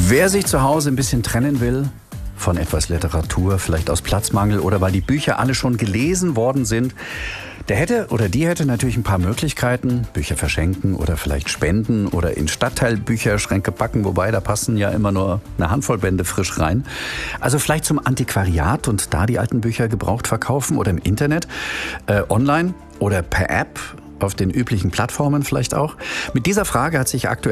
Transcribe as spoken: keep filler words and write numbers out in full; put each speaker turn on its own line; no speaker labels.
Wer sich zu Hause ein bisschen trennen will von etwas Literatur, vielleicht aus Platzmangel oder weil die Bücher alle schon gelesen worden sind, der hätte oder die hätte natürlich ein paar Möglichkeiten. Bücher verschenken oder vielleicht spenden oder in Stadtteilbücherschränke packen, wobei da passen ja immer nur eine Handvoll Bände frisch rein. Also vielleicht zum Antiquariat und da die alten Bücher gebraucht verkaufen oder im Internet, äh, online oder per App, auf den üblichen Plattformen vielleicht auch. Mit dieser Frage hat sich aktuell